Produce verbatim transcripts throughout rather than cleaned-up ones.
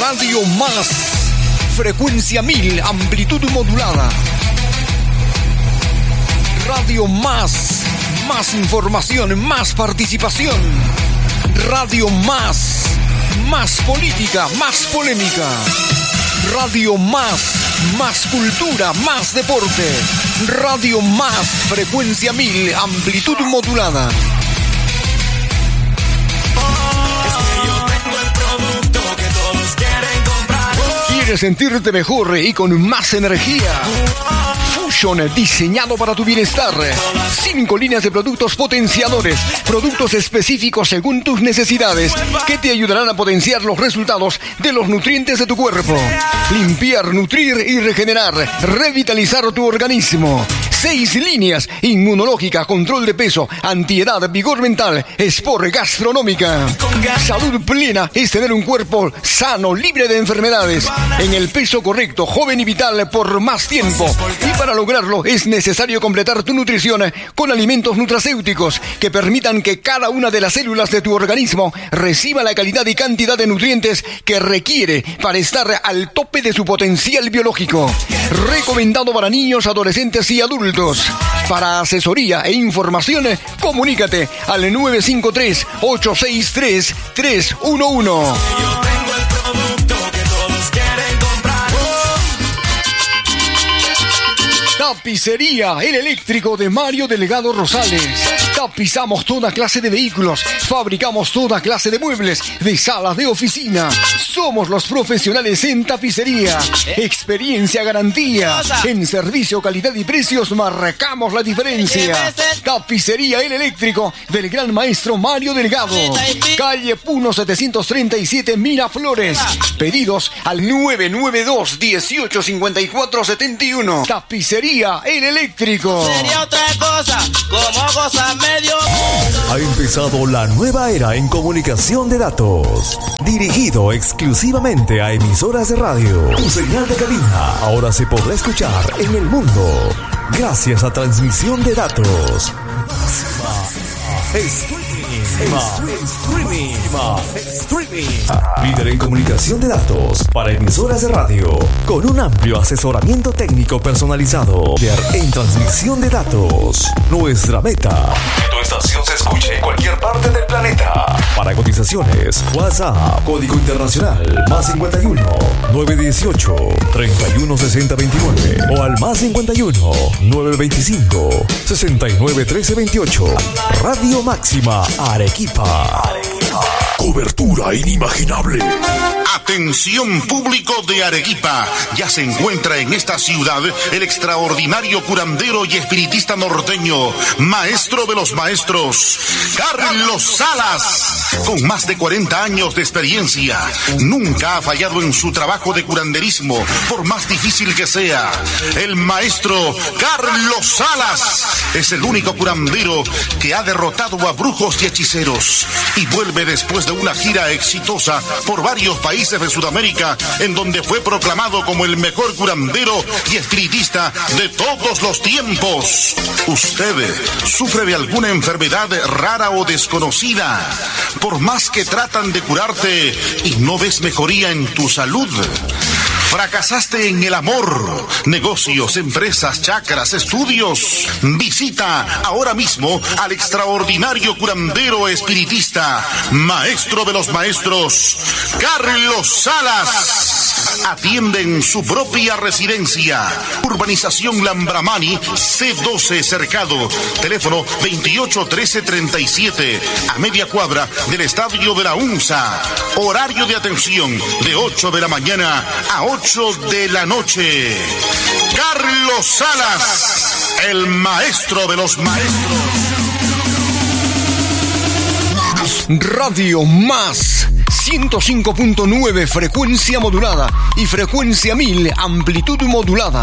Radio Más, frecuencia mil, amplitud modulada. Radio Más, más información, más participación. Radio Más, más política, más polémica. Radio Más, más cultura, más deporte. Radio Más, frecuencia mil, amplitud modulada. ¿Quieres sentirte mejor y con más energía? Fusion, diseñado para tu bienestar. Cinco líneas de productos potenciadores, productos específicos según tus necesidades, que te ayudarán a potenciar los resultados de los nutrientes de tu cuerpo. Limpiar, nutrir y regenerar, revitalizar tu organismo. Seis líneas: inmunológica, control de peso, antiedad, vigor mental, sport, gastronómica. Salud plena es tener un cuerpo sano, libre de enfermedades, en el peso correcto, joven y vital por más tiempo. Y para lograrlo es necesario completar tu nutrición con alimentos nutracéuticos que permitan que cada una de las células de tu organismo reciba la calidad y cantidad de nutrientes que requiere para estar al tope de su potencial biológico. Recomendado para niños, adolescentes y adultos. Para asesoría e información, comunícate al nueve cinco tres, ocho seis tres, tres uno uno. Tapicería El Eléctrico de Mario Delgado Rosales. Tapizamos toda clase de vehículos, fabricamos toda clase de muebles, de salas de oficina. Somos los profesionales en tapicería. Experiencia, garantía. En servicio, calidad y precios marcamos la diferencia. Tapicería El Eléctrico del gran maestro Mario Delgado. Calle Puno setecientos treinta y siete, Miraflores. Pedidos al nueve nueve dos, dieciocho cincuenta y cuatro setenta y uno. Tapicería El Eléctrico. Sería otra cosa, como cosa medio. Ha empezado la nueva era en comunicación de datos, dirigido exclusivamente a emisoras de radio. Tu señal de cabina ahora se podrá escuchar en el mundo gracias a transmisión de datos. Streaming. Streaming. Líder en comunicación de datos para emisoras de radio, con un amplio asesoramiento técnico personalizado en transmisión de datos. Nuestra meta: que tu estación se escuche en cualquier parte del planeta. Para cotizaciones, WhatsApp, código internacional, más cincuenta y uno, nueve dieciocho, treinta y uno sesenta veintinueve o al más cincuenta y uno, nueve veinticinco, sesenta y nueve trece veintiocho. Radio Máxima Arequipa. Arequipa. Cobertura inimaginable. Atención público de Arequipa, ya se encuentra en esta ciudad el extraordinario curandero y espiritista norteño, maestro de los maestros, Carlos Salas. Con más de cuarenta años de experiencia, nunca ha fallado en su trabajo de curanderismo, por más difícil que sea. El maestro Carlos Salas es el único curandero que ha derrotado a brujos y hechiceros y vuelve después de una gira exitosa por varios países de Sudamérica, en donde fue proclamado como el mejor curandero y espiritista de todos los tiempos. ¿Usted sufre de alguna enfermedad rara o desconocida? Por más que tratan de curarte y no ves mejoría en tu salud. ¿Fracasaste en el amor, negocios, empresas, chakras, estudios? Visita ahora mismo al extraordinario curandero espiritista, maestro de los maestros, Carlos Salas. Atiende en su propia residencia. Urbanización Lambramani, C doce Cercado. Teléfono veintiocho trece treinta y siete, a media cuadra del Estadio de la UNSA. Horario de atención de ocho de la mañana a ocho de la noche. Carlos Salas, el maestro de los maestros. Radio Más, ciento cinco punto nueve, frecuencia modulada, y frecuencia mil, amplitud modulada.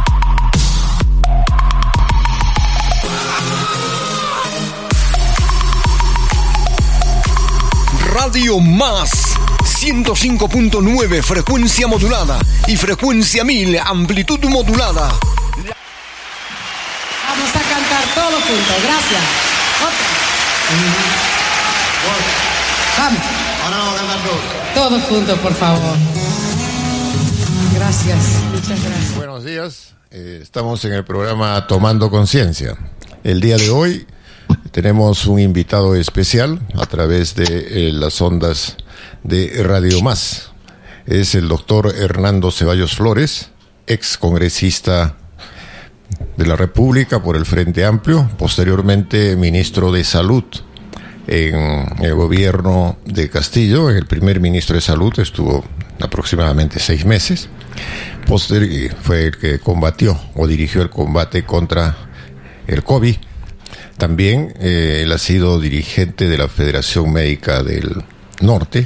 Radio Más, ciento cinco punto nueve, frecuencia modulada, y frecuencia mil, amplitud modulada. Vamos a cantar todos juntos, gracias. Otra. Vamos. Ahora vamos a cantar todos. Todos juntos, por favor. Gracias, muchas gracias. Buenos días, eh, estamos en el programa Tomando Conciencia. El día de hoy tenemos un invitado especial a través de eh, las ondas de Radio Más. Es el doctor Hernando Ceballos Flores, ex congresista de la República por el Frente Amplio, posteriormente ministro de Salud en el gobierno de Castillo. El primer ministro de Salud estuvo aproximadamente seis meses. Posterior, fue el que combatió o dirigió el combate contra el COVID. También eh, él ha sido dirigente de la Federación Médica del Norte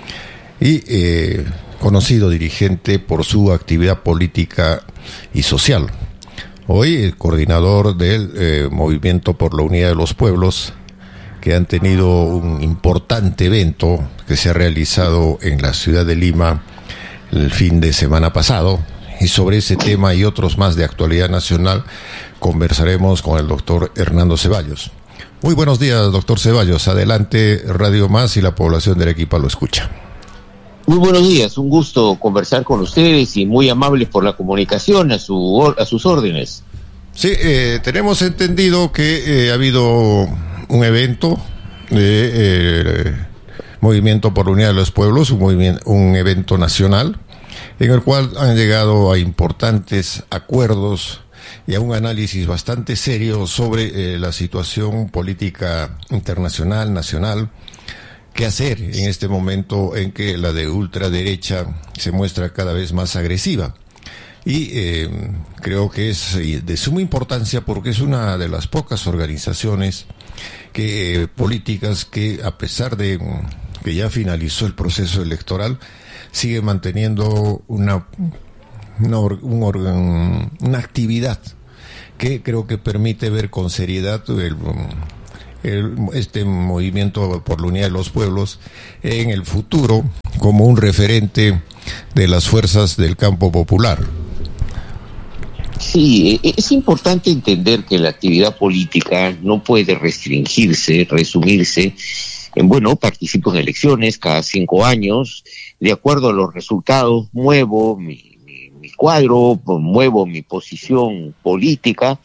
y eh, conocido dirigente por su actividad política y social. Hoy el coordinador del eh, Movimiento por la Unidad de los Pueblos, que han tenido un importante evento que se ha realizado en la ciudad de Lima el fin de semana pasado. Y sobre ese tema y otros más de actualidad nacional conversaremos con el doctor Hernando Ceballos. Muy buenos días, doctor Ceballos. Adelante, Radio Más y la población de Arequipa lo escucha. Muy buenos días, un gusto conversar con ustedes y muy amables por la comunicación, a, su, a sus órdenes. Sí, eh, tenemos entendido que eh, ha habido un evento de eh, Movimiento por la Unidad de los Pueblos, un, movimiento, un evento nacional, en el cual han llegado a importantes acuerdos y a un análisis bastante serio sobre eh, la situación política internacional, nacional. ¿Qué hacer en este momento en que la de ultraderecha se muestra cada vez más agresiva? Y eh, creo que es de suma importancia porque es una de las pocas organizaciones que, eh, políticas que, a pesar de que ya finalizó el proceso electoral, sigue manteniendo una, una, un órgano, una actividad que creo que permite ver con seriedad el... El, este movimiento por la unidad de los pueblos en el futuro como un referente de las fuerzas del campo popular. Sí, es importante entender que la actividad política no puede restringirse, resumirse en, bueno, participo en elecciones cada cinco años, de acuerdo a los resultados muevo mi, mi, mi cuadro, muevo mi posición política,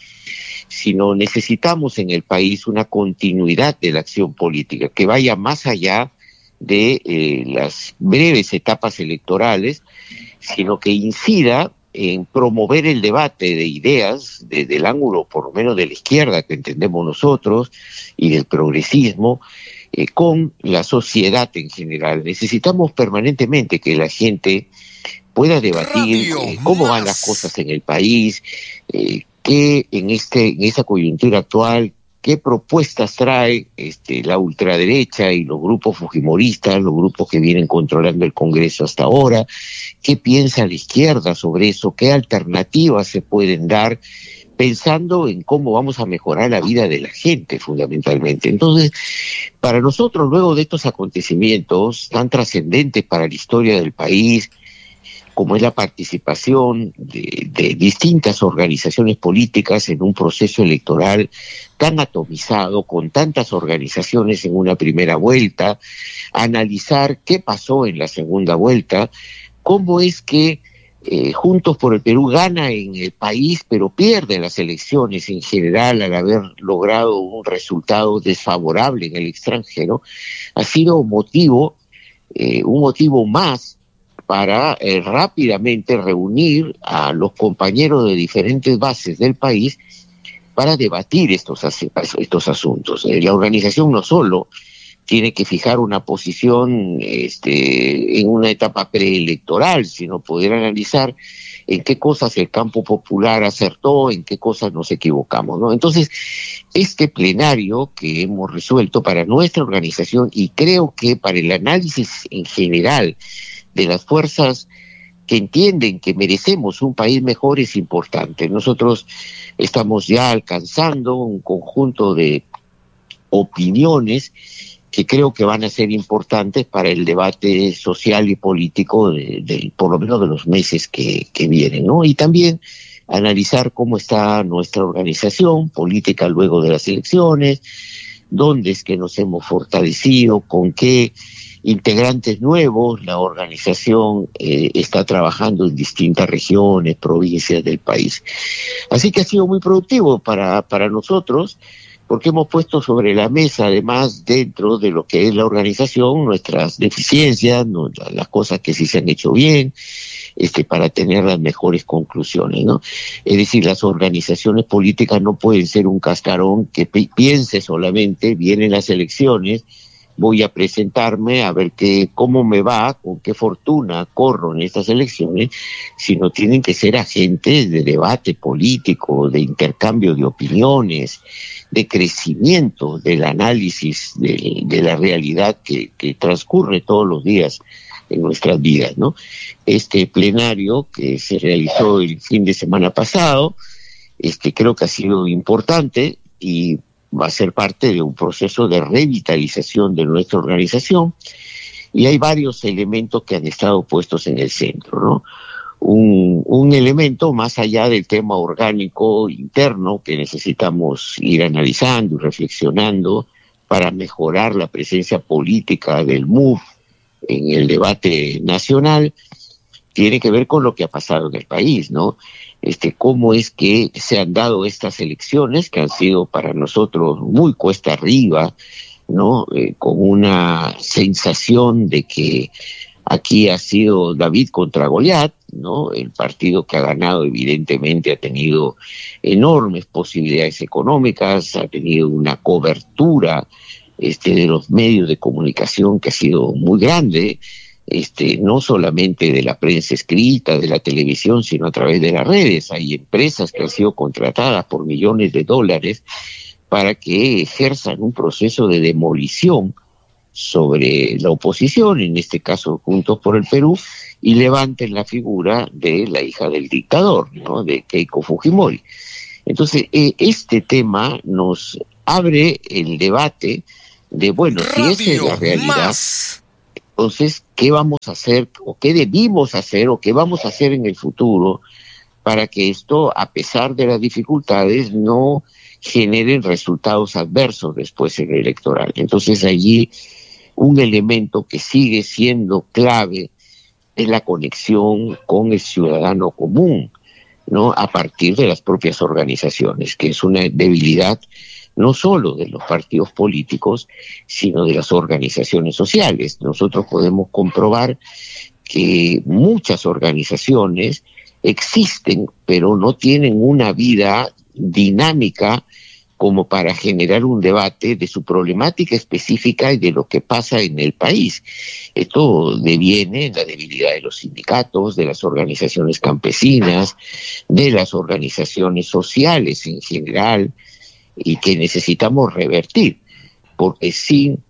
sino necesitamos en el país una continuidad de la acción política que vaya más allá de eh, las breves etapas electorales, sino que incida en promover el debate de ideas desde el ángulo, por lo menos de la izquierda que entendemos nosotros, y del progresismo, eh, con la sociedad en general. Necesitamos permanentemente que la gente pueda debatir eh, cómo van las cosas en el país, eh, que en este en esa coyuntura actual, qué propuestas trae este la ultraderecha y los grupos fujimoristas, los grupos que vienen controlando el Congreso hasta ahora, qué piensa la izquierda sobre eso, qué alternativas se pueden dar, pensando en cómo vamos a mejorar la vida de la gente fundamentalmente. Entonces, para nosotros, luego de estos acontecimientos tan trascendentes para la historia del país, como es la participación de, de distintas organizaciones políticas en un proceso electoral tan atomizado, con tantas organizaciones en una primera vuelta, analizar qué pasó en la segunda vuelta, cómo es que eh, Juntos por el Perú gana en el país, pero pierde las elecciones en general al haber logrado un resultado desfavorable en el extranjero, ha sido motivo, eh, un motivo más para eh, rápidamente reunir a los compañeros de diferentes bases del país para debatir estos, estos asuntos. Eh, la organización no solo tiene que fijar una posición este, en una etapa preelectoral, sino poder analizar en qué cosas el campo popular acertó, en qué cosas nos equivocamos, ¿no? Entonces, este plenario que hemos resuelto para nuestra organización, y creo que para el análisis en general de las fuerzas que entienden que merecemos un país mejor, es importante. Nosotros estamos ya alcanzando un conjunto de opiniones que creo que van a ser importantes para el debate social y político de, de por lo menos de los meses que, que vienen, ¿no? Y también analizar cómo está nuestra organización política luego de las elecciones, dónde es que nos hemos fortalecido, con qué integrantes nuevos, la organización eh, está trabajando en distintas regiones, provincias del país. Así que ha sido muy productivo para, para nosotros, porque hemos puesto sobre la mesa, además, dentro de lo que es la organización, nuestras deficiencias, no, las cosas que sí se han hecho bien, este, para tener las mejores conclusiones, ¿no? Es decir, las organizaciones políticas no pueden ser un cascarón que pi- piense solamente, vienen las elecciones, voy a presentarme a ver qué, cómo me va, con qué fortuna corro en estas elecciones, sino tienen que ser agentes de debate político, de intercambio de opiniones, de crecimiento del análisis de, de la realidad que, que transcurre todos los días en nuestras vidas, ¿no? Este plenario que se realizó el fin de semana pasado, este, creo que ha sido importante y va a ser parte de un proceso de revitalización de nuestra organización, y hay varios elementos que han estado puestos en el centro, ¿no? Un, un elemento más allá del tema orgánico interno que necesitamos ir analizando y reflexionando para mejorar la presencia política del M U V en el debate nacional, tiene que ver con lo que ha pasado en el país, ¿no? Este, cómo es que se han dado estas elecciones que han sido para nosotros muy cuesta arriba, ¿no? Eh, con una sensación de que aquí ha sido David contra Goliat, ¿no? El partido que ha ganado evidentemente ha tenido enormes posibilidades económicas, ha tenido una cobertura este, de los medios de comunicación que ha sido muy grande, este, no solamente de la prensa escrita, de la televisión, sino a través de las redes. Hay empresas que han sido contratadas por millones de dólares para que ejerzan un proceso de demolición sobre la oposición, en este caso Juntos por el Perú, y levanten la figura de la hija del dictador, ¿no? De Keiko Fujimori. Entonces, eh, este tema nos abre el debate de, bueno, Radio si esa es la realidad, más. Entonces, ¿qué vamos a hacer, o qué debimos hacer, o qué vamos a hacer en el futuro para que esto, a pesar de las dificultades, no generen resultados adversos después en el electoral? Entonces, allí un elemento que sigue siendo clave es la conexión con el ciudadano común, ¿no? A partir de las propias organizaciones, que es una debilidad no solo de los partidos políticos, sino de las organizaciones sociales. Nosotros podemos comprobar que muchas organizaciones existen, pero no tienen una vida dinámica como para generar un debate de su problemática específica y de lo que pasa en el país. Esto deviene en la debilidad de los sindicatos, de las organizaciones campesinas, de las organizaciones sociales en general, y que necesitamos revertir, porque sin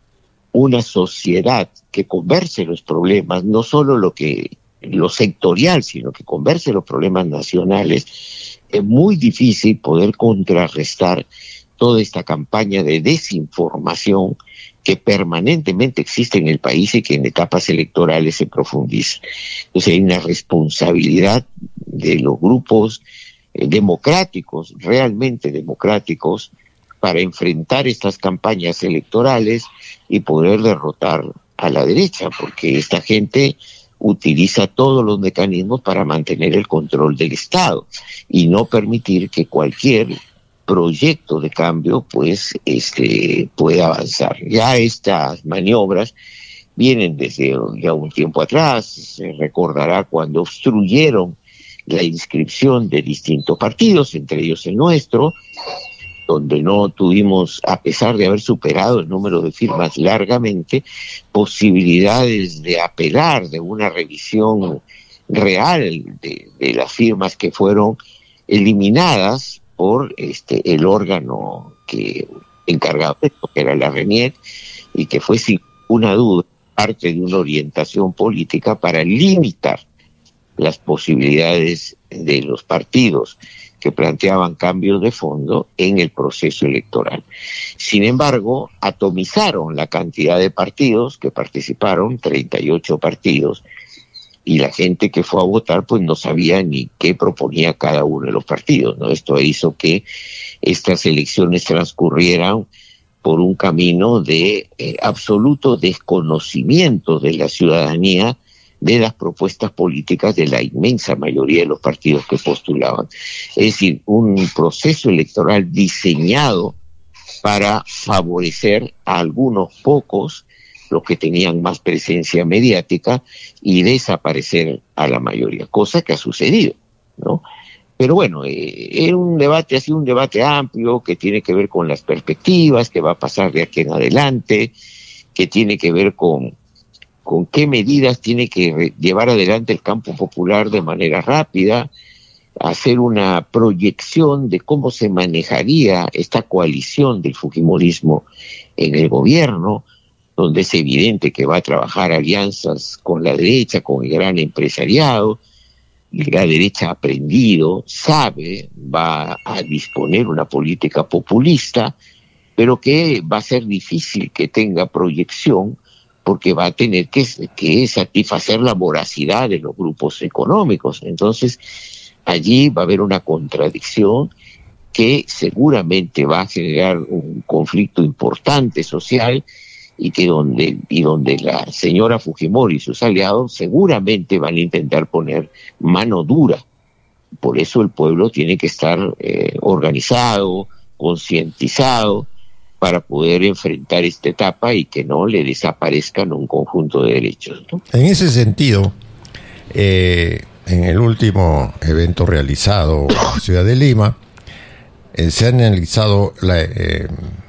una sociedad que converse los problemas, no solo lo que lo sectorial, sino que converse los problemas nacionales, es muy difícil poder contrarrestar toda esta campaña de desinformación que permanentemente existe en el país y que en etapas electorales se profundiza. Entonces hay una responsabilidad de los grupos eh, democráticos, realmente democráticos, para enfrentar estas campañas electorales y poder derrotar a la derecha, porque esta gente utiliza todos los mecanismos para mantener el control del Estado y no permitir que cualquier proyecto de cambio pues este pueda avanzar. Ya estas maniobras vienen desde ya un tiempo atrás. Se recordará cuando obstruyeron la inscripción de distintos partidos, entre ellos el nuestro, donde no tuvimos, a pesar de haber superado el número de firmas largamente, posibilidades de apelar de una revisión real de, de las firmas que fueron eliminadas por este el órgano que encargado de esto, que era la RENIEC, y que fue sin una duda parte de una orientación política para limitar las posibilidades de los partidos que planteaban cambios de fondo en el proceso electoral. Sin embargo, atomizaron la cantidad de partidos que participaron, treinta y ocho partidos, y la gente que fue a votar pues no sabía ni qué proponía cada uno de los partidos, ¿no? Esto hizo que estas elecciones transcurrieran por un camino de eh, absoluto desconocimiento de la ciudadanía de las propuestas políticas de la inmensa mayoría de los partidos que postulaban. Es decir, un proceso electoral diseñado para favorecer a algunos pocos, los que tenían más presencia mediática, y desaparecer a la mayoría, cosa que ha sucedido, ¿no? Pero bueno, eh, es un debate, ha sido un debate amplio que tiene que ver con las perspectivas, que va a pasar de aquí en adelante, que tiene que ver con, con qué medidas tiene que re- llevar adelante el campo popular de manera rápida, hacer una proyección de cómo se manejaría esta coalición del fujimorismo en el gobierno, donde es evidente que va a trabajar alianzas con la derecha, con el gran empresariado. La derecha ha aprendido, sabe, va a disponer una política populista, pero que va a ser difícil que tenga proyección, porque va a tener que, que satisfacer la voracidad de los grupos económicos. Entonces, allí va a haber una contradicción que seguramente va a generar un conflicto importante social, y que donde y donde la señora Fujimori y sus aliados seguramente van a intentar poner mano dura. Por eso el pueblo tiene que estar eh, organizado, concientizado, para poder enfrentar esta etapa y que no le desaparezcan un conjunto de derechos, ¿no? En ese sentido, eh, en el último evento realizado en la ciudad de Lima, eh, se ha analizado la... Eh,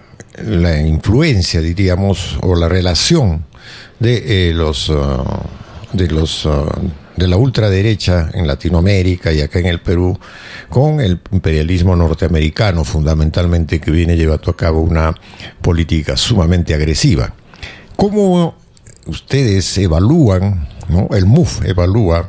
la influencia, diríamos, o la relación de eh, los uh, de los uh, de la ultraderecha en Latinoamérica y acá en el Perú con el imperialismo norteamericano, fundamentalmente, que viene llevando a cabo una política sumamente agresiva. ¿Cómo ustedes evalúan, ¿no? El M U F evalúa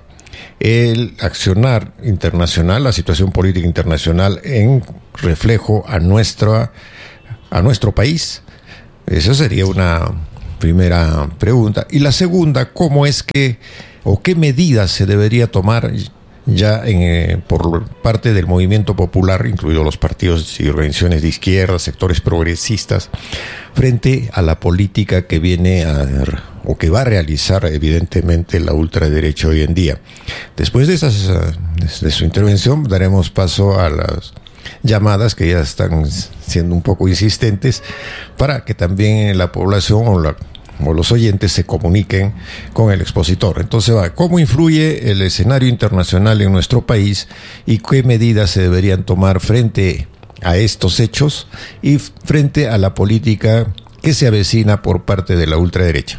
el accionar internacional, la situación política internacional en reflejo a nuestra a nuestro país? Esa sería una primera pregunta. Y la segunda, ¿cómo es que o qué medidas se debería tomar ya en, eh, por parte del movimiento popular, incluidos los partidos y organizaciones de izquierda, sectores progresistas, frente a la política que viene a, o que va a realizar evidentemente la ultraderecha hoy en día? Después de, esas, de su intervención daremos paso a las llamadas que ya están siendo un poco insistentes, para que también la población o, la, o los oyentes se comuniquen con el expositor. Entonces, va, ¿cómo influye el escenario internacional en nuestro país y qué medidas se deberían tomar frente a estos hechos y frente a la política que se avecina por parte de la ultraderecha?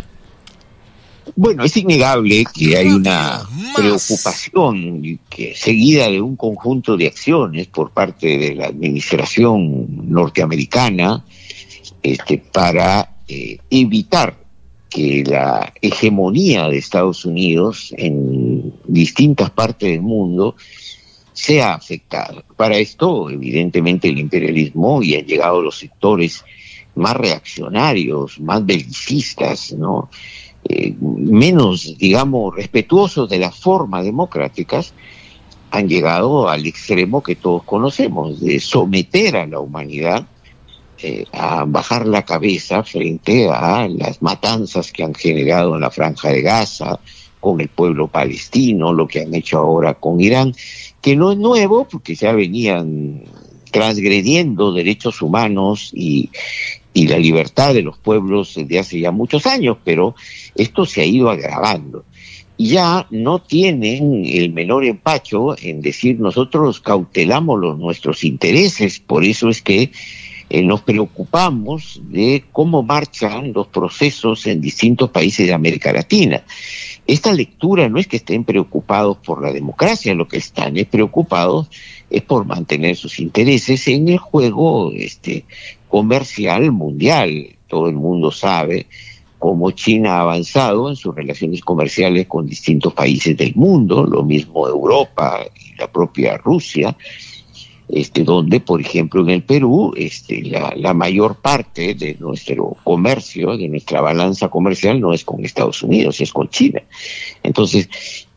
Bueno, es innegable que hay una preocupación que, seguida de un conjunto de acciones por parte de la administración norteamericana este, para eh, evitar que la hegemonía de Estados Unidos en distintas partes del mundo sea afectada. Para esto, evidentemente, el imperialismo, y han llegado los sectores más reaccionarios, más belicistas, ¿no? Eh, menos, digamos, respetuosos de las formas democráticas, han llegado al extremo que todos conocemos, de someter a la humanidad eh, a bajar la cabeza frente a las matanzas que han generado en la Franja de Gaza, con el pueblo palestino, lo que han hecho ahora con Irán, que no es nuevo porque ya venían transgrediendo derechos humanos y, y la libertad de los pueblos desde hace ya muchos años, pero esto se ha ido agravando. Y ya no tienen el menor empacho en decir nosotros cautelamos los, nuestros intereses, por eso es que eh, nos preocupamos de cómo marchan los procesos en distintos países de América Latina. Esta lectura no es que estén preocupados por la democracia, lo que están es preocupados es por mantener sus intereses en el juego este, comercial mundial. Todo el mundo sabe cómo China ha avanzado en sus relaciones comerciales con distintos países del mundo, lo mismo Europa y la propia Rusia, este, donde, por ejemplo, en el Perú, este, la, la mayor parte de nuestro comercio, de nuestra balanza comercial, no es con Estados Unidos, es con China. Entonces,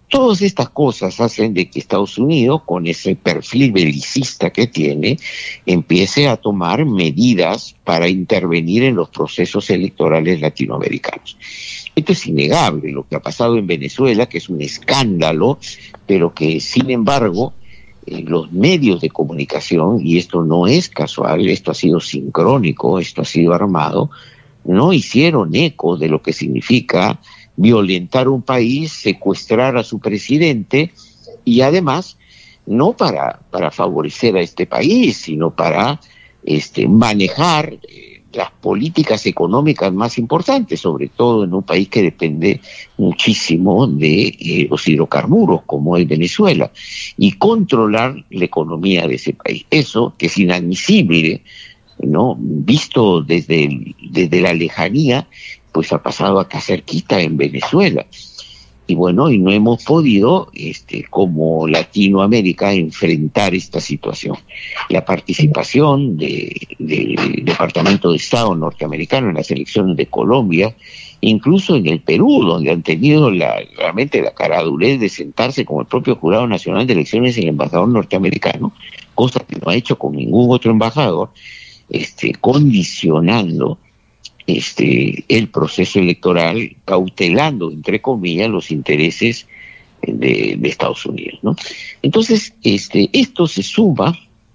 Todas estas cosas hacen de que Estados Unidos, con ese perfil belicista que tiene, empiece a tomar medidas para intervenir en los procesos electorales latinoamericanos. Esto es innegable, lo que ha pasado en Venezuela, que es un escándalo, pero que, sin embargo, eh, los medios de comunicación, y esto no es casual, esto ha sido sincrónico, esto ha sido armado, no hicieron eco de lo que significa violentar un país, secuestrar a su presidente, y además no para, para favorecer a este país, sino para este, manejar eh, las políticas económicas más importantes, sobre todo en un país que depende muchísimo de eh, los hidrocarburos, como es Venezuela, y controlar la economía de ese país. Eso, que es inadmisible, ¿no? Visto desde, el, desde la lejanía, pues ha pasado acá cerquita en Venezuela. Y bueno, y no hemos podido, este, como Latinoamérica, enfrentar esta situación. La participación de, del Departamento de Estado norteamericano en las elecciones de Colombia, incluso en el Perú, donde han tenido la, realmente la caradurez de sentarse con el propio Jurado Nacional de Elecciones el embajador norteamericano, cosa que no ha hecho con ningún otro embajador, este, condicionando Este, el proceso electoral, cautelando, entre comillas, los intereses de, de Estados Unidos, ¿no? Entonces, este, esto se suma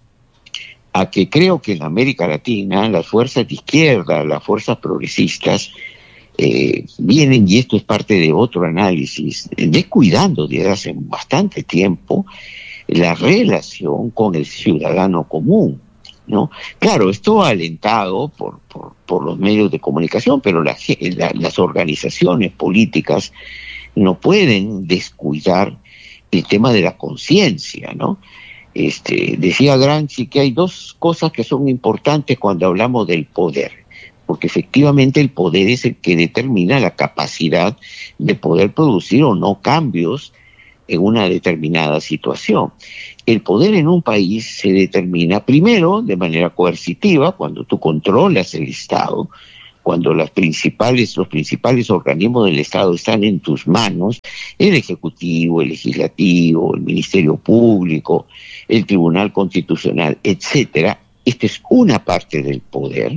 a que creo que en América Latina las fuerzas de izquierda, las fuerzas progresistas, eh, vienen, y esto es parte de otro análisis, descuidando desde hace bastante tiempo la relación con el ciudadano común, ¿no? Claro, esto alentado por, por, por los medios de comunicación, pero la, la, las organizaciones políticas no pueden descuidar el tema de la conciencia, ¿no? Este, decía Gramsci que hay dos cosas que son importantes cuando hablamos del poder, porque efectivamente el poder es el que determina la capacidad de poder producir o no cambios en una determinada situación. El poder en un país se determina primero de manera coercitiva, cuando tú controlas el Estado, cuando las principales, los principales organismos del Estado están en tus manos, el Ejecutivo, el Legislativo, el Ministerio Público, el Tribunal Constitucional, etcétera. Esta es una parte del poder.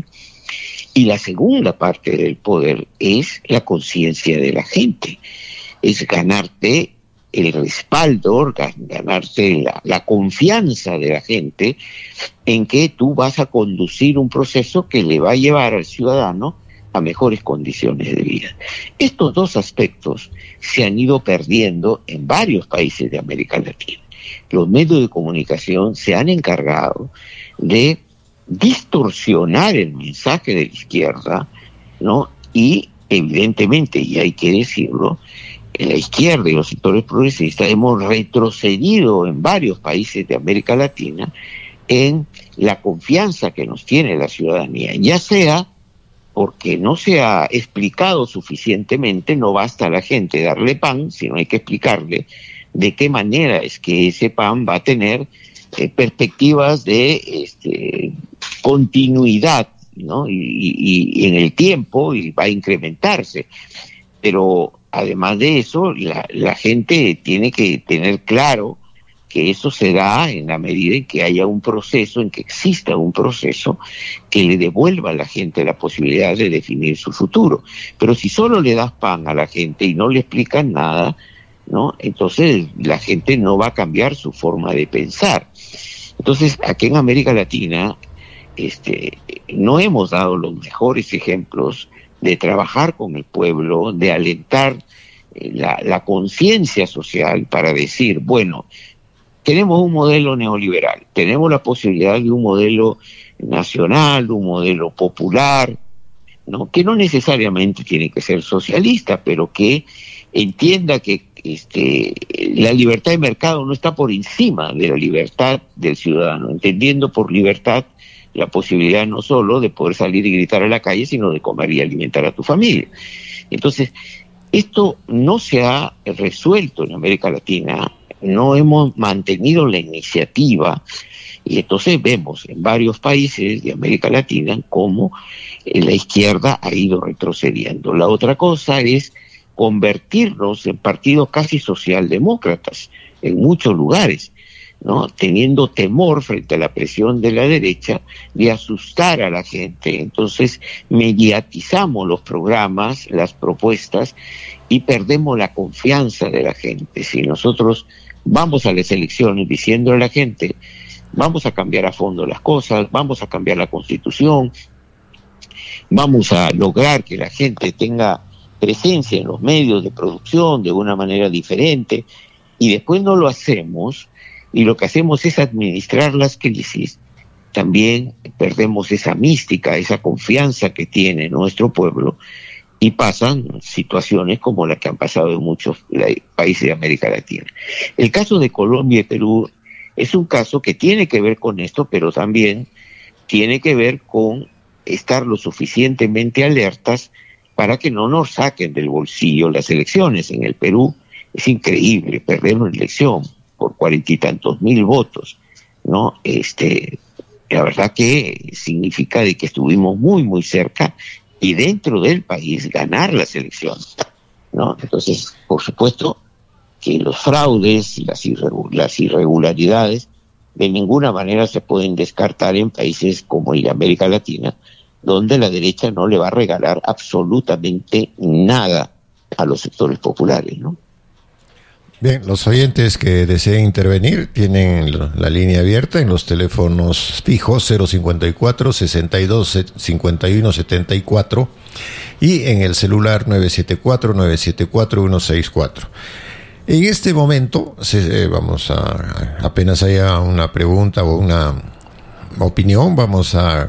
Y la segunda parte del poder es la conciencia de la gente, es ganarte el respaldo, ganarse la, la confianza de la gente en que tú vas a conducir un proceso que le va a llevar al ciudadano a mejores condiciones de vida. Estos dos aspectos se han ido perdiendo en varios países de América Latina. Los medios de comunicación se han encargado de distorsionar el mensaje de la izquierda, ¿no? Y evidentemente, y hay que decirlo, en la izquierda y los sectores progresistas hemos retrocedido en varios países de América Latina en la confianza que nos tiene la ciudadanía, ya sea porque no se ha explicado suficientemente, no basta a la gente darle pan, sino hay que explicarle de qué manera es que ese pan va a tener eh, perspectivas de este, continuidad, ¿no? Y, y, y en el tiempo, y va a incrementarse. Pero además de eso, la, la gente tiene que tener claro que eso se da en la medida en que haya un proceso, en que exista un proceso que le devuelva a la gente la posibilidad de definir su futuro. Pero si solo le das pan a la gente y no le explicas nada, ¿no? Entonces la gente no va a cambiar su forma de pensar. Entonces, aquí en América Latina, este, no hemos dado los mejores ejemplos de trabajar con el pueblo, de alentar eh, la, la conciencia social para decir, bueno, tenemos un modelo neoliberal, tenemos la posibilidad de un modelo nacional, un modelo popular, ¿no? Que no necesariamente tiene que ser socialista, pero que entienda que este, la libertad de mercado no está por encima de la libertad del ciudadano, entendiendo por libertad la posibilidad no solo de poder salir y gritar a la calle, sino de comer y alimentar a tu familia. Entonces, esto no se ha resuelto en América Latina, no hemos mantenido la iniciativa, y entonces vemos en varios países de América Latina cómo la izquierda ha ido retrocediendo. La otra cosa es convertirnos en partidos casi socialdemócratas en muchos lugares, ¿no? Teniendo temor frente a la presión de la derecha de asustar a la gente. Entonces mediatizamos los programas, las propuestas, y perdemos la confianza de la gente. Si nosotros vamos a las elecciones diciendo a la gente, vamos a cambiar a fondo las cosas, vamos a cambiar la Constitución, vamos a lograr que la gente tenga presencia en los medios de producción de una manera diferente, y después no lo hacemos, y lo que hacemos es administrar las crisis, también perdemos esa mística, esa confianza que tiene nuestro pueblo, y pasan situaciones como las que han pasado en muchos países de América Latina. El caso de Colombia y Perú es un caso que tiene que ver con esto, pero también tiene que ver con estar lo suficientemente alertas para que no nos saquen del bolsillo las elecciones. En el Perú es increíble perder una elección por cuarenta y tantos mil votos, ¿no? Este, la verdad que significa de que estuvimos muy, muy cerca, y dentro del país ganar las elecciones, ¿no? Entonces, por supuesto que los fraudes y las, irregu- las irregularidades de ninguna manera se pueden descartar en países como en América Latina, donde la derecha no le va a regalar absolutamente nada a los sectores populares, ¿no? Bien, los oyentes que deseen intervenir tienen la línea abierta en los teléfonos fijos cero cincuenta y cuatro, sesenta y dos, cincuenta y uno, setenta y cuatro y en el celular nueve siete cuatro, nueve siete cuatro, uno seis cuatro. En este momento, se, vamos a, apenas haya una pregunta o una opinión, vamos a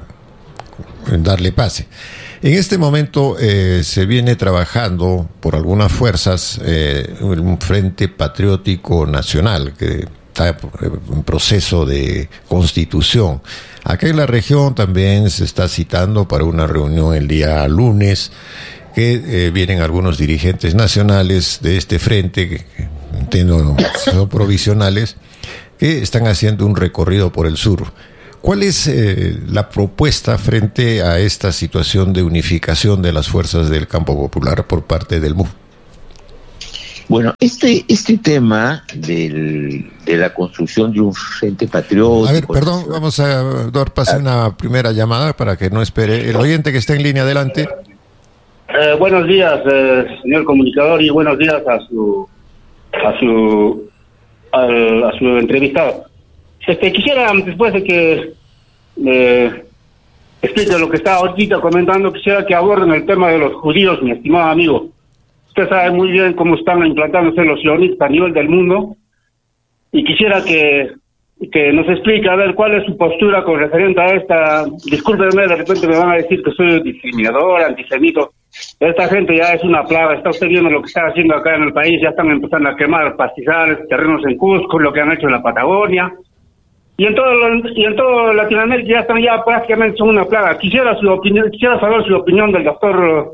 darle pase. En este momento eh, se viene trabajando por algunas fuerzas eh, un Frente Patriótico Nacional que está en proceso de constitución. Acá en la región también se está citando para una reunión el día lunes, que eh, vienen algunos dirigentes nacionales de este frente, que entiendo son provisionales, que están haciendo un recorrido por el sur. ¿Cuál es eh, la propuesta frente a esta situación de unificación de las fuerzas del campo popular por parte del M U F? Bueno, este este tema del, de la construcción de un frente patriótico... A ver, perdón, vamos a dar paso a una primera llamada para que no espere. El oyente que está en línea, adelante. Eh, buenos días, eh, señor comunicador, y buenos días a su a su al, a su entrevistado. Este, quisiera, después de que eh, explique lo que está ahorita comentando, quisiera que aborden el tema de los judíos, mi estimado amigo. Usted sabe muy bien cómo están implantándose los sionistas a nivel del mundo, y quisiera que, que nos explique, a ver, cuál es su postura con referente a esta... Discúlpenme, de repente me van a decir que soy discriminador, antisemito. Esta gente ya es una plaga. Está usted viendo lo que está haciendo acá en el país, ya están empezando a quemar pastizales, terrenos en Cusco, lo que han hecho en la Patagonia. Y en todo y en todo Latinoamérica ya están ya prácticamente son una plaga. Quisiera su opinión, quisiera saber su opinión del doctor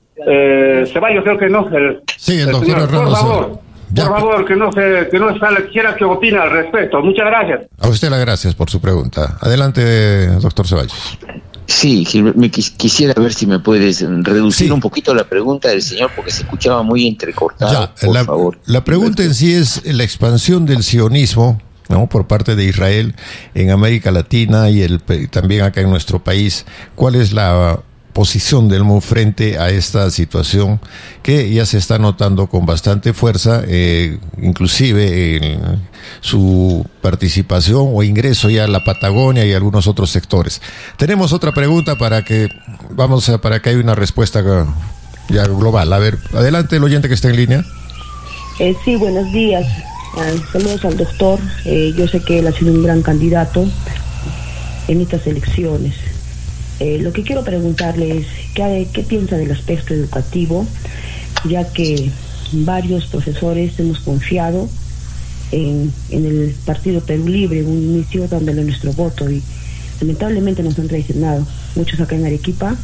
eh, Ceballos, creo que no. El, sí, el, el doctor señor, Ramos. Por favor, ya. por favor, que no se que no sale, quisiera que opine al respecto. Muchas gracias. A usted las gracias por su pregunta. Adelante, doctor Ceballos. Sí, me quisiera ver si me puedes reducir sí. un poquito la pregunta del señor, porque se escuchaba muy entrecortada. Ya, por la, favor. La pregunta en sí es la expansión del sionismo, ¿no?, por parte de Israel en América Latina y el, también acá en nuestro país. ¿Cuál es la posición del M U frente a esta situación que ya se está notando con bastante fuerza, eh, inclusive en su participación o ingreso ya a la Patagonia y algunos otros sectores? Tenemos otra pregunta para que vamos a, para que haya una respuesta ya global. A ver, adelante el oyente que está en línea. Eh, sí, buenos días. Uh, saludos al doctor. Eh, yo sé que él ha sido un gran candidato en estas elecciones. Eh, lo que quiero preguntarle es ¿qué, qué piensa del aspecto educativo, ya que varios profesores hemos confiado en, en el Partido Perú Libre, un inicio dándole nuestro voto, y lamentablemente nos han traicionado. Muchos acá en Arequipa,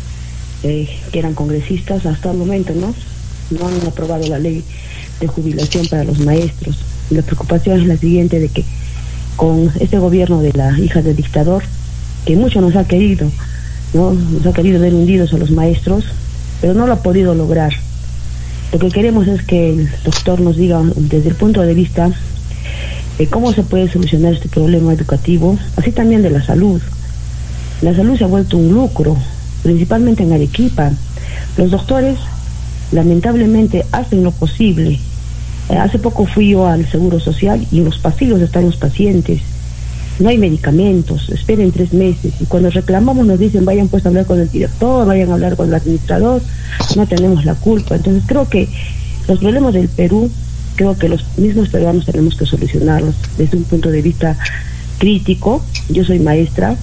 eh, que eran congresistas hasta el momento, ¿no? no han aprobado la ley de jubilación para los maestros. Y la preocupación es la siguiente, de que con este gobierno de la hija del dictador, que mucho nos ha querido, ¿no? Nos ha querido ver hundidos a los maestros, pero no lo ha podido lograr. Lo que queremos es que el doctor nos diga desde el punto de vista de cómo se puede solucionar este problema educativo, así también de la salud. La salud se ha vuelto un lucro, principalmente en Arequipa. Los doctores lamentablemente hacen lo posible. Eh, hace poco fui yo al Seguro Social y en los pasillos están los pacientes. No hay medicamentos, esperen tres meses. Y cuando reclamamos nos dicen, vayan pues a hablar con el director, vayan a hablar con el administrador, no tenemos la culpa. Entonces creo que los problemas del Perú, creo que los mismos peruanos tenemos que solucionarlos desde un punto de vista crítico. Yo soy maestra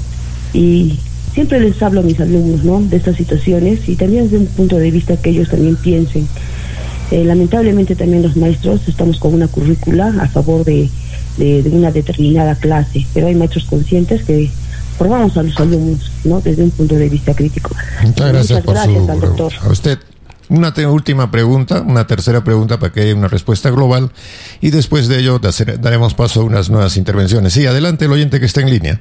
y siempre les hablo a mis alumnos, ¿no?, de estas situaciones, y también desde un punto de vista que ellos también piensen. Eh, lamentablemente también los maestros estamos con una currícula a favor de, de, de una determinada clase, pero hay maestros conscientes que formamos a los alumnos, ¿no?, desde un punto de vista crítico. Muchas gracias, Muchas por gracias su al doctor. A usted. Una te- última pregunta, una tercera pregunta para que haya una respuesta global, y después de ello hacer- daremos paso a unas nuevas intervenciones. Sí, adelante el oyente que está en línea.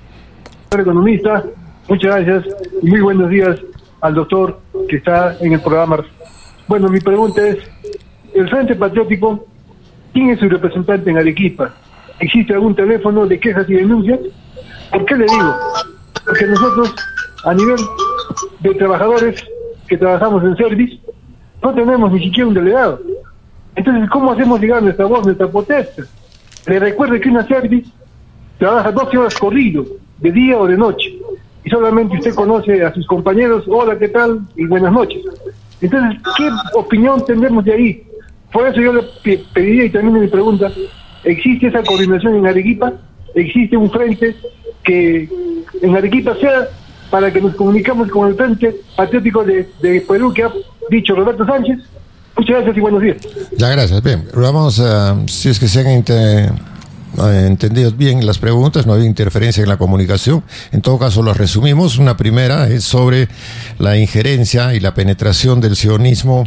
Economista, muchas gracias y muy buenos días al doctor que está en el programa. Bueno, mi pregunta es, el Frente Patriótico, ¿quién es su representante en Arequipa? ¿Existe algún teléfono de quejas y denuncias? ¿Por qué le digo? Porque nosotros, a nivel de trabajadores que trabajamos en Service, no tenemos ni siquiera un delegado. Entonces, ¿cómo hacemos llegar nuestra voz, nuestra protesta? Le recuerdo que una Service trabaja doce horas corrido, de día o de noche, y solamente usted conoce a sus compañeros, hola, ¿qué tal? Y buenas noches. Entonces, ¿qué opinión tendremos de ahí? Por eso yo le pe- pediría, y también mi pregunta, ¿existe esa coordinación en Arequipa? ¿Existe un frente que en Arequipa sea para que nos comunicamos con el Frente Patriótico de, de Perú que ha dicho Roberto Sánchez? Muchas gracias y buenos días. Ya, gracias. Bien, vamos a, si es que se han inter- eh, entendido bien las preguntas, no había interferencia en la comunicación. En todo caso, las resumimos. Una primera es sobre la injerencia y la penetración del sionismo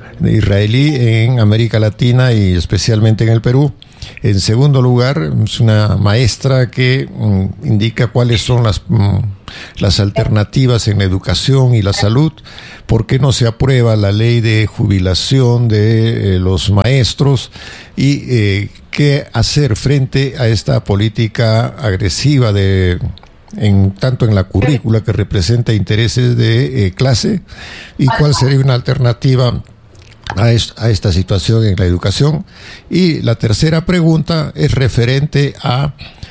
israelí en América Latina y especialmente en el Perú. En segundo lugar, es una maestra que mm, indica cuáles son las, mm, las alternativas en la educación y la salud. ¿Por qué no se aprueba la ley de jubilación de eh, los maestros? Y eh, qué hacer frente a esta política agresiva de... En, tanto en la currícula que representa intereses de eh, clase, y cuál sería una alternativa a, es, a esta situación en la educación. Y la tercera pregunta es referente a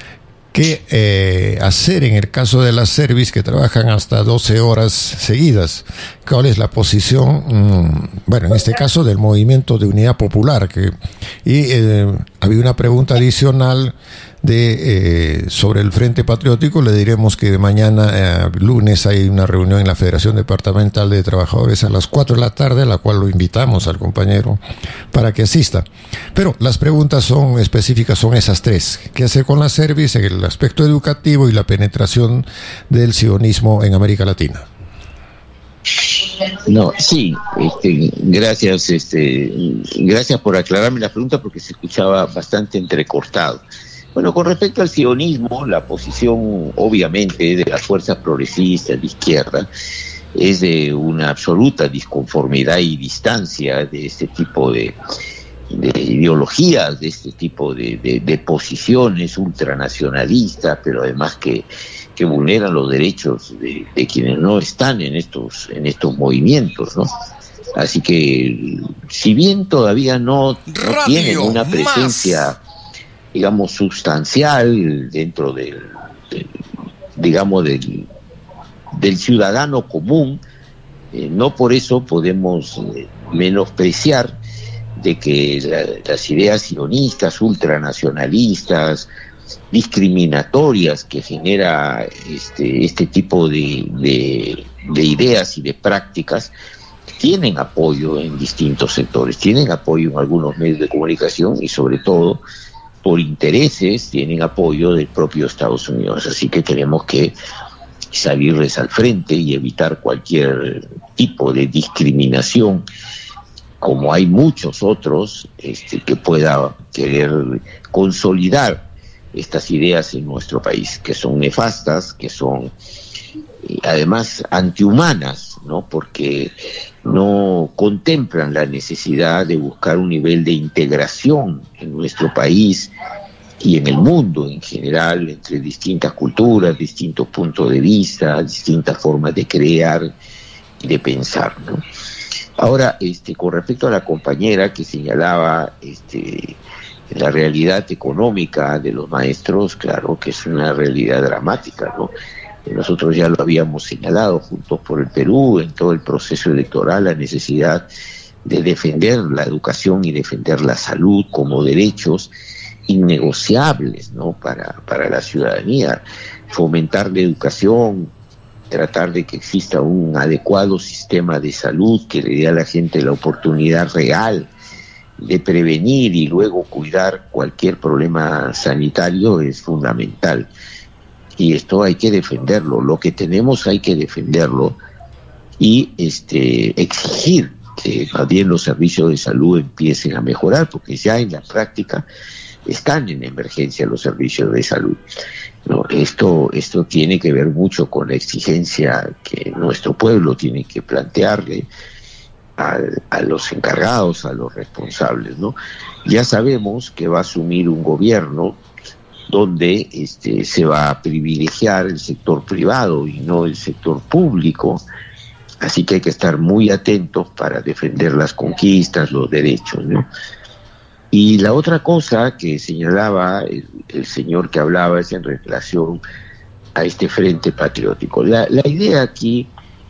qué eh, hacer en el caso de las Service que trabajan hasta doce horas seguidas. ¿Cuál es la posición, mmm, bueno, en este caso del Movimiento de Unidad Popular? Que, y eh, había una pregunta adicional de eh, sobre el Frente Patriótico. Le diremos que mañana, eh, lunes, hay una reunión en la Federación Departamental de Trabajadores a las cuatro de la tarde, a la cual lo invitamos al compañero para que asista. Pero las preguntas son específicas, son esas tres. ¿Qué hacer con la Service en el aspecto educativo y la penetración del sionismo en América Latina? No, sí, este, gracias, este, gracias por aclararme la pregunta porque se escuchaba bastante entrecortado. Bueno, con respecto al sionismo, la posición, obviamente, de las fuerzas progresistas de izquierda es de una absoluta disconformidad y distancia de este tipo de, de ideologías, de este tipo de, de, de posiciones ultranacionalistas, pero además que, que vulneran los derechos de, de quienes no están en estos, en estos movimientos, ¿no? Así que, si bien todavía no, no tienen una presencia... Más. digamos, sustancial dentro del, del digamos, del, del ciudadano común, eh, no por eso podemos eh, menospreciar de que la, las ideas sionistas, ultranacionalistas, discriminatorias que genera este, este tipo de, de, de ideas y de prácticas, tienen apoyo en distintos sectores, tienen apoyo en algunos medios de comunicación y sobre todo por intereses tienen apoyo del propio Estados Unidos. Así que tenemos que salirles al frente y evitar cualquier tipo de discriminación, como hay muchos otros este, que pueda querer consolidar estas ideas en nuestro país, que son nefastas, que son eh, además antihumanas, ¿no? Porque no contemplan la necesidad de buscar un nivel de integración en nuestro país y en el mundo en general, entre distintas culturas, distintos puntos de vista, distintas formas de crear y de pensar, ¿no? Ahora, este, con respecto a la compañera que señalaba este, la realidad económica de los maestros, claro que es una realidad dramática, ¿no? Nosotros ya lo habíamos señalado, Juntos por el Perú, en todo el proceso electoral, la necesidad de defender la educación y defender la salud como derechos innegociables, ¿no? para, para la ciudadanía, fomentar la educación, tratar de que exista un adecuado sistema de salud que le dé a la gente la oportunidad real de prevenir y luego cuidar cualquier problema sanitario es fundamental. Y esto hay que defenderlo, lo que tenemos hay que defenderlo y este exigir que más bien los servicios de salud empiecen a mejorar, porque ya en la práctica están en emergencia los servicios de salud, ¿no? Esto, esto tiene que ver mucho con la exigencia que nuestro pueblo tiene que plantearle a, a los encargados, a los responsables, ¿no? Ya sabemos que va a asumir un gobierno donde este, se va a privilegiar el sector privado y no el sector público, así que hay que estar muy atentos para defender las conquistas, los derechos, ¿no? Y la otra cosa que señalaba el, el señor que hablaba es en relación a este frente patriótico. La, la idea aquí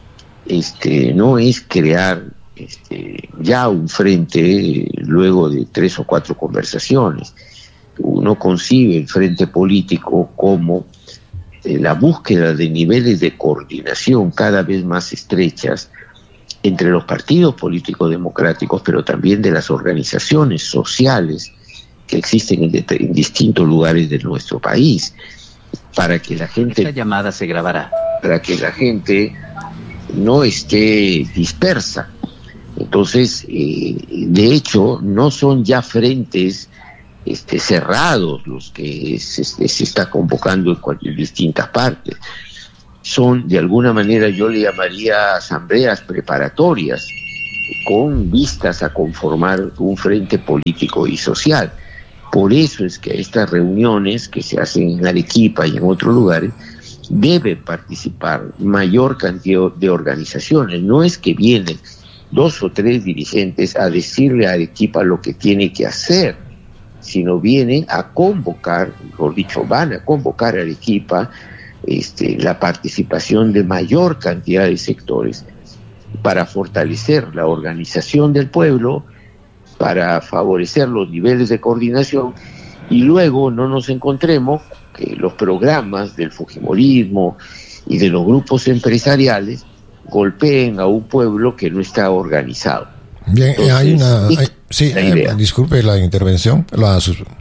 este, no es crear este, ya un frente luego de tres o cuatro conversaciones. Uno concibe el frente político como eh, la búsqueda de niveles de coordinación cada vez más estrechas entre los partidos políticos democráticos, pero también de las organizaciones sociales que existen en, de, en distintos lugares de nuestro país, para que la gente... Esta llamada se grabará. Para que la gente no esté dispersa. Entonces, eh, de hecho, no son ya frentes este, cerrados los que se, se está convocando en, en distintas partes. Son, de alguna manera, yo le llamaría asambleas preparatorias, con vistas a conformar un frente político y social. Por eso es que estas reuniones que se hacen en Arequipa y en otros lugares, deben participar mayor cantidad de organizaciones. No es que vienen dos o tres dirigentes a decirle a Arequipa lo que tiene que hacer, sino vienen a convocar, mejor dicho, van a convocar a Arequipa Este, la participación de mayor cantidad de sectores para fortalecer la organización del pueblo, para favorecer los niveles de coordinación y luego no nos encontremos que los programas del fujimorismo y de los grupos empresariales golpeen a un pueblo que no está organizado. Bien, Entonces, hay una... Hay, sí, eh, disculpe la intervención. La,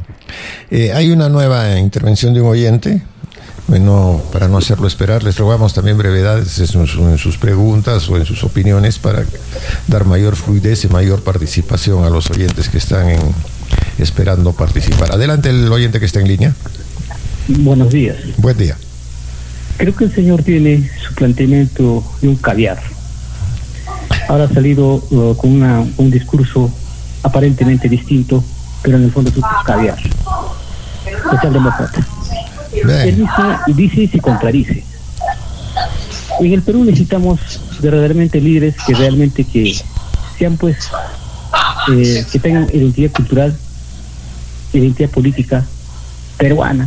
eh, hay una nueva intervención de un oyente. Bueno, para no hacerlo esperar, les rogamos también brevedades en sus, en sus preguntas o en sus opiniones para dar mayor fluidez y mayor participación a los oyentes que están en, esperando participar. Adelante el oyente que está en línea. Buenos días. Buen día. Creo que el señor tiene su planteamiento de un caviar. Ahora ha salido uh, con una, un discurso aparentemente distinto, pero en el fondo es un caviar. Socialdemócrata. Él dice, dice y se contradice. En el Perú necesitamos verdaderamente líderes que realmente que sean pues eh, que tengan identidad cultural, identidad política peruana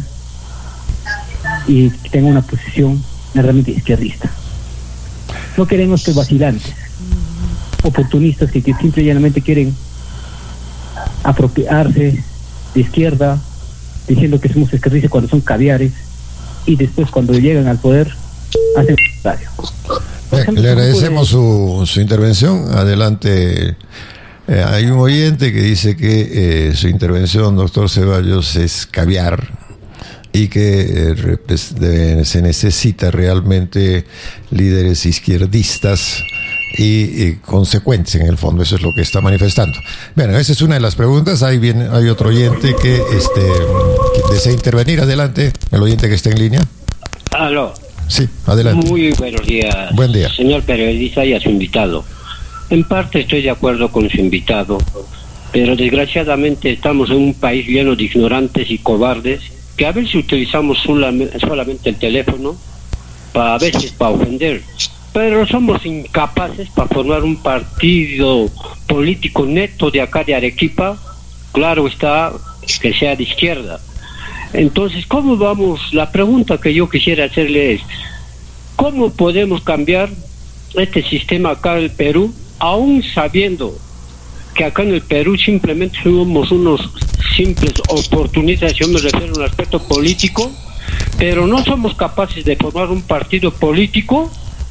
y que tengan una posición realmente izquierdista. No queremos pues vacilantes, oportunistas que, que simple y llanamente quieren apropiarse de izquierda, diciendo que somos izquierdistas cuando son caviares y después cuando llegan al poder hacen contrario. Bien, le agradecemos su, su intervención. Adelante. Eh, hay un oyente que dice que eh, su intervención, doctor Ceballos, es caviar y que eh, de, se necesita realmente líderes izquierdistas y, y consecuentes en el fondo. Eso es lo que está manifestando. Bueno, esa es una de las preguntas. Ahí viene, hay otro oyente que, este, que desea intervenir. Adelante, el oyente que está en línea. Aló. Sí, adelante. Muy buenos días. Buen día. Señor periodista y a su invitado. En parte estoy de acuerdo con su invitado, pero desgraciadamente estamos en un país lleno de ignorantes y cobardes, que a veces utilizamos solamente el teléfono, para a veces para ofender, pero somos incapaces para formar un partido político neto de acá de Arequipa, claro está, que sea de izquierda. Entonces, ¿cómo vamos? La pregunta que yo quisiera hacerle es, ¿cómo podemos cambiar este sistema acá en el Perú, aún sabiendo que acá en el Perú simplemente somos unos simples oportunistas, yo me refiero a un aspecto político, pero no somos capaces de formar un partido político?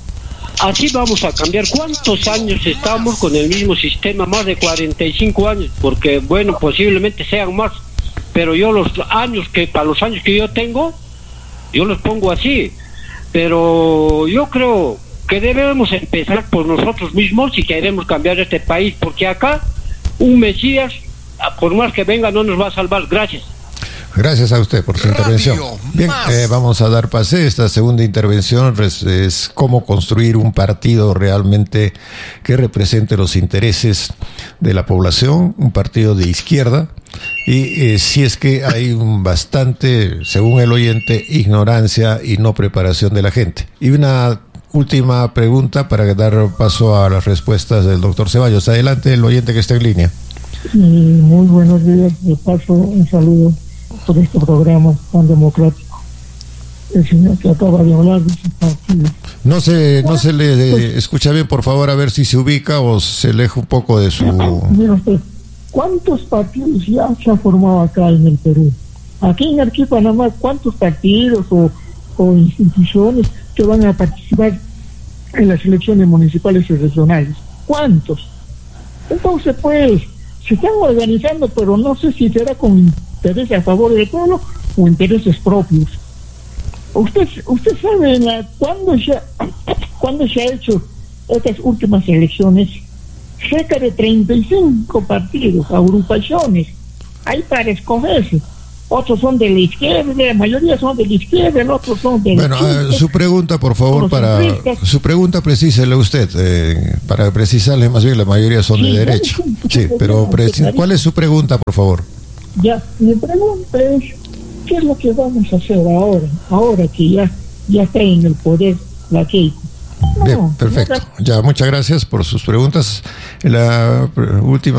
Así vamos a cambiar. ¿Cuántos años estamos con el mismo sistema? Más de cuarenta y cinco años, porque bueno, posiblemente sean más, pero yo los años que, para los años que yo tengo, yo los pongo así. Pero yo creo que debemos empezar por nosotros mismos si queremos cambiar este país, porque acá un Mesías, por más que venga, no nos va a salvar. Gracias. Gracias a usted por su intervención. Bien, eh, vamos a dar pase. Esta segunda intervención es, es cómo construir un partido realmente que represente los intereses de la población, un partido de izquierda, y eh, si es que hay un bastante, según el oyente, ignorancia y no preparación de la gente. Y una última pregunta para dar paso a las respuestas del doctor Ceballos. Adelante, el oyente que está en línea. Sí, muy buenos días. De paso, un saludo por este programa tan democrático. El señor que acaba de hablar de su partido. No se, no se le eh, escucha bien, por favor, a ver si se ubica o se aleja un poco de su... Mira usted, ¿cuántos partidos ya se han formado acá en el Perú? Aquí en Arequipa nada más, ¿cuántos partidos o, o instituciones que van a participar en las elecciones municipales y regionales? ¿Cuántos? Entonces, pues, se están organizando, pero no sé si será con interés a favor del pueblo o intereses propios. Usted usted sabe la, ¿cuándo, se ha, ¿cuándo se ha hecho estas últimas elecciones? Cerca de treinta y cinco partidos, agrupaciones, hay para escogerse. Otros son de la izquierda, la mayoría son de la izquierda, el otro son de la Bueno, izquierda. eh, su pregunta, por favor, para su pregunta precísele usted, eh, para precisarle más bien, la mayoría son Sí, de derecha. sí, Sí, pero preci- ¿cuál es su pregunta, por favor? Ya, mi pregunta es, ¿qué es lo que vamos a hacer ahora? Ahora que ya, ya está en el poder la Keiko. Bien, perfecto. Ya, muchas gracias por sus preguntas. La última